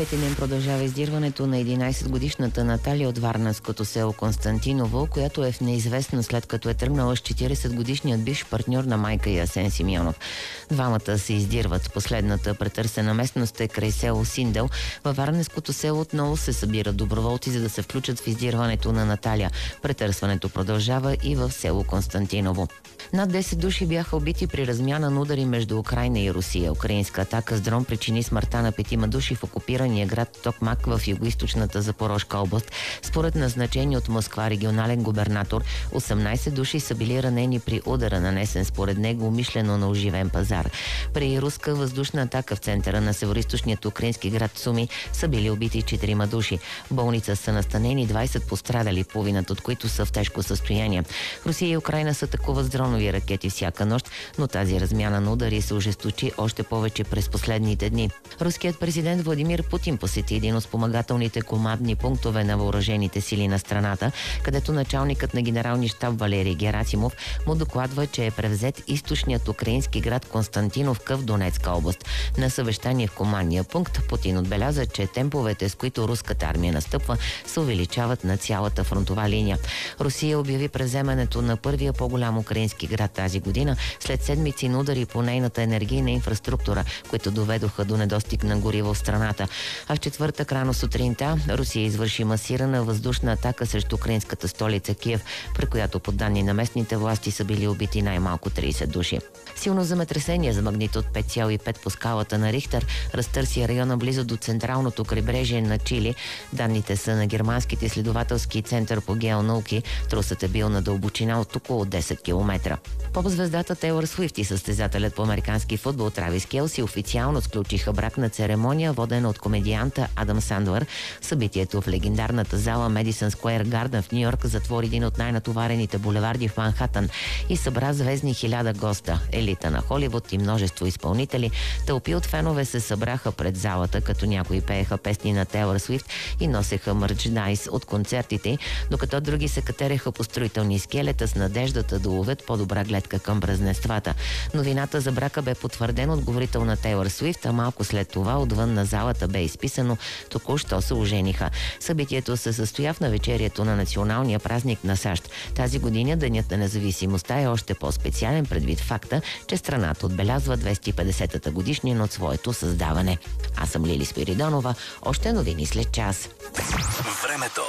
пети ден продължава издирването на 11-годишната Наталия от варненското село Константиново, която е в неизвестно след като е тръгнала с 40-годишният бивш партньор на майка й Асен Симеонов. Двамата се издирват. Последната претърсена местност е край село Синдел. Във варненското село отново се събират доброволци, за да се включат в издирването на Наталия. Претърсването продължава и в село Константиново. Над 10 души бяха убити при размяна на удари между Украйна и Русия. Украинска атака с дрон причини смъртта на 5 души в окупирания град Токмак в югоизточната Запорожка област. Според назначени от Москва регионален губернатор, 18 души са били ранени при удара, нанесен според него умишлено на оживен пазар. При руска въздушна атака в центъра на североизточният украински град Суми са били убити 4 души. В болница са настанени 20 пострадали, половината от които са в тежко състояние. Русия и Украйна се атакуват с дронови ракети всяка нощ, но тази размяна на удари се ожесточи още повече през последните дни. Руският президент Владимир Путин посети един от спомагателните командни пунктове на въоръжените сили на страната, където началникът на генералния щаб Валерий Герасимов му докладва, че е превзет източният украински град Константиновка в Донецка област. На съвещание в командния пункт Путин отбеляза, че темповете, с които руската армия настъпва, се увеличават на цялата фронтова линия. Русия обяви превземането на първия по-голям украински град тази година, след седмици на удари по нейната енергийна инфраструктура, които доведоха до недостиг на гориво в страната. А в четвъртък рано сутринта Русия извърши масирана въздушна атака срещу украинската столица Киев, при която по данни на местните власти са били убити най-малко 30 души. Силно земетресение за магнитуд 5,5 по скалата на Рихтер разтърси района близо до централното крайбрежие на Чили. Данните са на германските изследователски център по геонауки. Трусът е бил на дълбочина от около 10 км. Поп-звездата Тейлър Суифт и състезателят по американски футбол Травис Келси официално сключиха бракна церемония, водена от комедианта Адам Сандлър. Събитието в легендарната зала Медисън Скуер Гарден в Нью-Йорк затвори един от най-натоварените булеварди в Манхатън и събра звездни 1000 госта. Елита на Холивуд и множество изпълнители. Тълпи от фенове се събраха пред залата, като някои пееха песни на Тейлър Суифт и носеха мърчдайс от концертите, докато други се катереха по строителни скелета с надеждата да уловят по-добра гледка към празненствата. Новината за брака бе потвърдена от говорител на Тейлър Суифт, а малко след това отвън на залата бе изписано: току-що се ожениха. Събитието се състоя в навечерието на националния празник на САЩ. Тази година Денят на независимостта е още по-специален предвид факта, че страната отбелязва 250-та годишнина от своето създаване. Аз съм Лили Спиридонова. Още новини след час. Времето